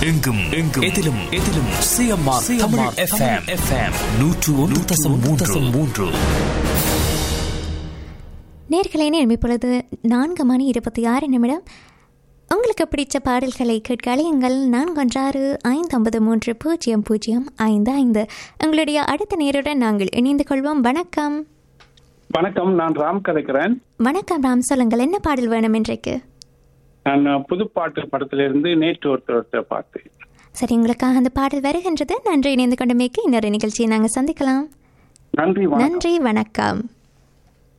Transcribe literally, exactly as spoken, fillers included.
எங்கும் எங்கும் எதிலும் எதிலும் சிஎம்ஆர் தமிழ் எஃப்எம் எஃப்எம் நூற்று ஒன்று தசம் மூன்று. நேர்களை நேர்மை பொழுது நான்கு மணி இருபத்தி ஆறு நிமிடம். உங்களுக்கு பிடித்த பாடல்களை கேட்க அழையுங்கள் நான்கு ஒன்றாறு ஐந்து ஐம்பது மூன்று பூஜ்ஜியம் பூஜ்ஜியம் ஐந்து ஐந்து. எங்களுடைய அடுத்த நேருடன் நாங்கள் இணைந்து கொள்வோம். வணக்கம். வணக்கம், நான் ராம் கதைக்கிறேன். வணக்கம் ராம், சொல்லுங்கள், என்ன பாடல் வேணும் இன்றைக்கு? நான் புதுப்பாட்டு படத்திலிருந்து நேற்று ஒருத்தர் பாட்டு. சரி, உங்களுக்காக அந்த பாடல் வருகின்றது. நன்றி, இணைந்து கொண்டமைக்கு இன்னொரு நிகழ்ச்சியை நாங்கள் சந்திக்கலாம். நன்றி, நன்றி, வணக்கம்.